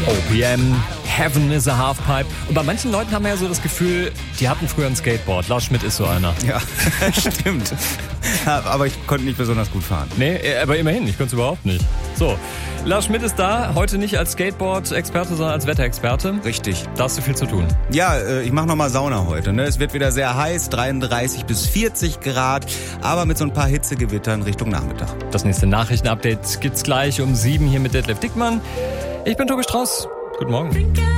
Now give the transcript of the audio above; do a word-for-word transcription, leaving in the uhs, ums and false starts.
O P M, Heaven is a Halfpipe. Und bei manchen Leuten haben wir ja so das Gefühl, die hatten früher ein Skateboard. Lars Schmidt ist so einer. Ja, stimmt. Aber ich konnte nicht besonders gut fahren. Nee, aber immerhin, ich konnte es überhaupt nicht. So, Lars Schmidt ist da, heute nicht als Skateboard-Experte, sondern als Wetterexperte. Richtig. Da hast du viel zu tun. Ja, ich mache nochmal Sauna heute. Ne? Es wird wieder sehr heiß, dreiunddreißig bis vierzig Grad, aber mit so ein paar Hitzegewittern Richtung Nachmittag. Das nächste Nachrichtenupdate gibt's gleich um sieben hier mit Detlef Dickmann. Ich bin Tobi Strauß. Guten Morgen.